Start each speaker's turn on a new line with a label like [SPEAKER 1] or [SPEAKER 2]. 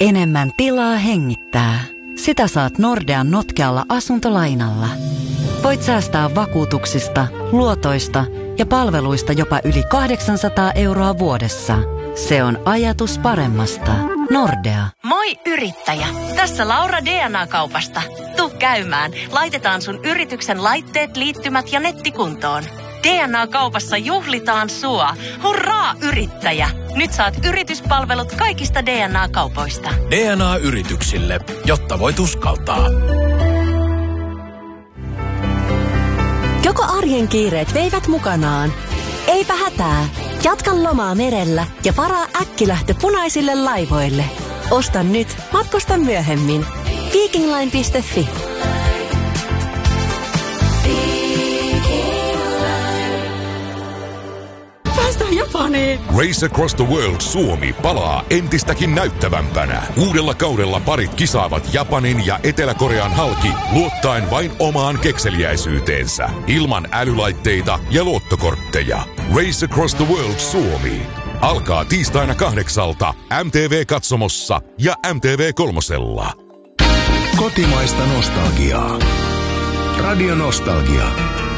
[SPEAKER 1] Enemmän tilaa hengittää. Sitä saat Nordean notkealla asuntolainalla. Voit säästää vakuutuksista, luotoista ja palveluista jopa yli 800 € vuodessa. Se on ajatus paremmasta. Nordea.
[SPEAKER 2] Moi yrittäjä! Tässä Laura DNA-kaupasta. Tuu käymään. Laitetaan sun yrityksen laitteet, liittymät ja nettikuntoon. DNA-kaupassa juhlitaan sua. Hurraa yrittäjä! Nyt saat yrityspalvelut kaikista DNA-kaupoista.
[SPEAKER 3] DNA-yrityksille, jotta voit uskaltaa.
[SPEAKER 4] Joko arjen kiireet veivät mukanaan? Eipä hätää. Jatka lomaa merellä ja varaa äkkilähtö punaisille laivoille. Osta nyt, matkusta myöhemmin. Vikingline.fi.
[SPEAKER 5] Päästään Japaniin!
[SPEAKER 6] Race Across the World Suomi palaa entistäkin näyttävämpänä. Uudella kaudella parit kisaavat Japanin ja Etelä-Korean halki luottaen vain omaan kekseliäisyyteensä. Ilman älylaitteita ja luottokortteja. Race Across the World Suomi alkaa tiistaina 8 MTV-katsomossa ja MTV3.
[SPEAKER 7] Kotimaista nostalgiaa. Radio Nostalgia.